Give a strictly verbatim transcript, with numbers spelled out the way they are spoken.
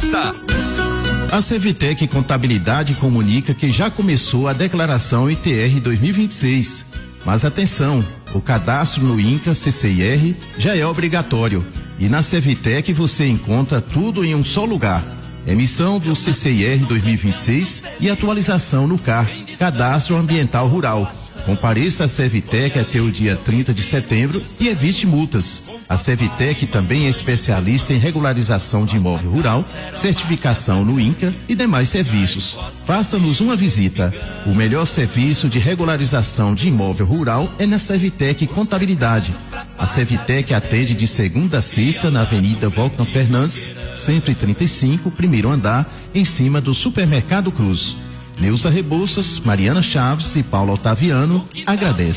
gosta. A Cevitec Contabilidade comunica que já começou a declaração I T R dois mil e vinte e seis. Mas atenção, o cadastro no INCRA C C I R já é obrigatório e na Cevitec você encontra tudo em um só lugar. Emissão do C C I R dois mil e vinte e seis e atualização no C A R, Cadastro Ambiental Rural. Compareça à Cevitec até o dia trinta de setembro e evite multas. A Cevitec também é especialista em regularização de imóvel rural, certificação no INCRA e demais serviços. Faça-nos uma visita. O melhor serviço de regularização de imóvel rural é na Cevitec Contabilidade. A Cevitec atende de segunda a sexta na Avenida Volcan Fernandes, cento e trinta e cinco, primeiro andar, em cima do Supermercado Cruz. Neuza Rebouças, Mariana Chaves e Paulo Otaviano agradecem.